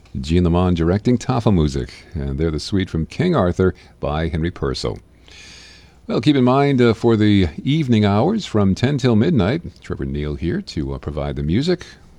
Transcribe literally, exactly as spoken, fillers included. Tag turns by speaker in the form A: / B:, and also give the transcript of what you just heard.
A: Gene Lamont directing Tafelmusik, and they're the suite from King Arthur by Henry Purcell. Well, keep in mind uh, for the evening hours from ten till midnight, Trevor Neal here to uh, provide the music.